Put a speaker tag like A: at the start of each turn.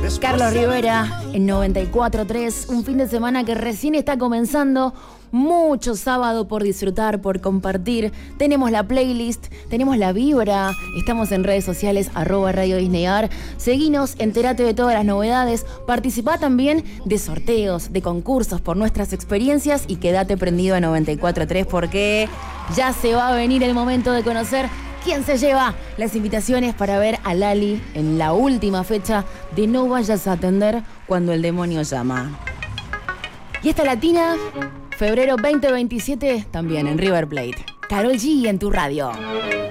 A: Carlos Rivera en 94.3, un fin de semana que recién está comenzando, mucho sábado por disfrutar, por compartir. Tenemos la playlist, tenemos la vibra, estamos en redes sociales @Radio Disneyar. Seguinos, enterate de todas las novedades, participá también de sorteos, de concursos por nuestras experiencias y quédate prendido a 94.3 porque ya se va a venir el momento de conocer quién se lleva las invitaciones para ver a Lali en la última fecha de No Vayas a Atender cuando el demonio llama. Y esta latina, febrero 2027, también en River Plate. Karol G en tu radio.